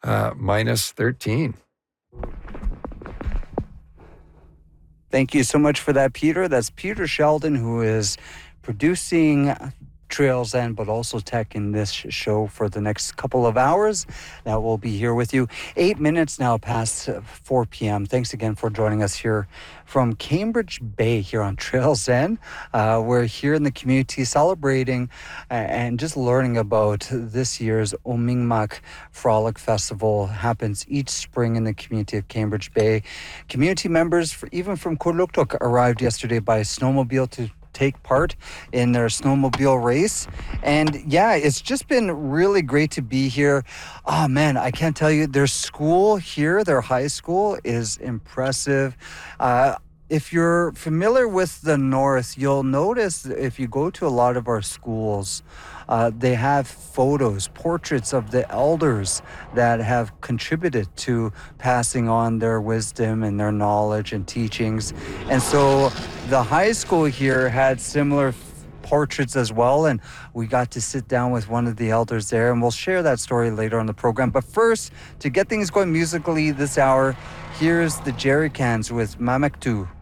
Minus 13. Thank you so much for that, Peter. That's Peter Sheldon, who is producing Trails End, but also tech in this show for the next couple of hours. That will be here with you. 8 minutes now past 4 p.m. Thanks again for joining us here from Cambridge Bay here on Trails End. We're here in the community celebrating and just learning about this year's Omingmak Frolic Festival. Happens each spring in the community of Cambridge Bay. Community members, even from Kurluktuk, arrived yesterday by snowmobile to take part in their snowmobile race. And yeah, it's just been really great to be here. Oh man, I can't tell you, their school here, their high school is impressive. If you're familiar with the North, you'll notice if you go to a lot of our schools, they have photos, portraits of the elders that have contributed to passing on their wisdom and their knowledge and teachings. And so the high school here had similar portraits as well, and we got to sit down with one of the elders there, and we'll share that story later on the program. But first, to get things going musically this hour, here's the Jerry Cans with Mamaktu.